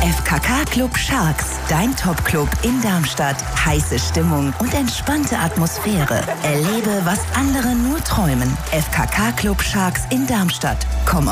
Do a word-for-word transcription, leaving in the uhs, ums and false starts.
F K K Club Sharks, dein Top-Club in Darmstadt. Heiße Stimmung und entspannte Atmosphäre. Erlebe, was andere nur träumen. F K K Club Sharks in Darmstadt. Komm